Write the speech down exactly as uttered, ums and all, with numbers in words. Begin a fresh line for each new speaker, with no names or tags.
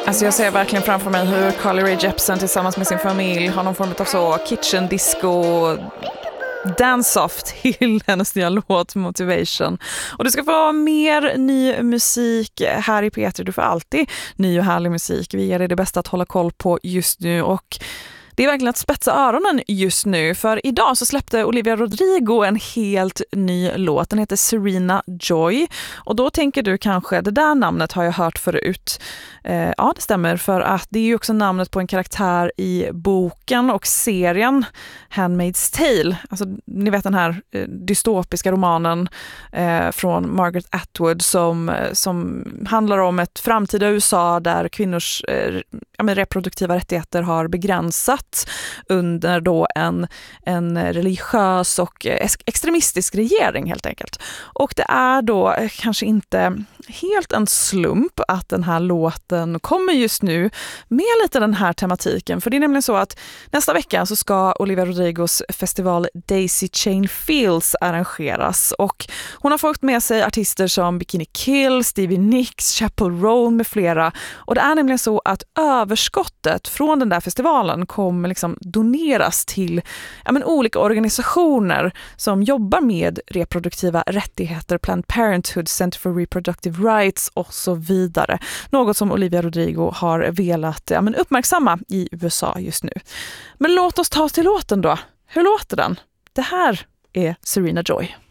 Alltså jag ser verkligen framför mig hur Carly Rae Jepsen tillsammans med sin familj har någon form av så kitchen disco dance-off till hennes nya låt Motivation. Och du ska få mer ny musik här i P tre. Du får alltid ny och härlig musik. Vi ger dig det bästa att hålla koll på just nu, och det är verkligen att spetsa öronen just nu, för idag så släppte Olivia Rodrigo en helt ny låt. Den heter Serena Joy, och då tänker du kanske, det där namnet har jag hört förut. Eh, ja, det stämmer, för att det är ju också namnet på en karaktär i boken och serien Handmaid's Tale. Alltså, ni vet den här eh, dystopiska romanen eh, från Margaret Atwood som, som handlar om ett framtida U S A där kvinnors eh, ja, men reproduktiva rättigheter har begränsat under då en, en religiös och extremistisk regering helt enkelt. Och det är då kanske inte helt en slump att den här låten kommer just nu med lite den här tematiken. För det är nämligen så att nästa vecka så ska Olivia Rodrigos festival Daisy Chain Fields arrangeras, och hon har fått med sig artister som Bikini Kill, Stevie Nicks, Chappell Roan med flera. Och det är nämligen så att överskottet från den där festivalen kommer liksom doneras till ja, men olika organisationer som jobbar med reproduktiva rättigheter, Planned Parenthood, Center for Reproductive Rights och så vidare. Något som Olivia Rodrigo har velat ja, men uppmärksamma i U S A just nu. Men låt oss ta till låten då. Hur låter den? Det här är Serena Joy.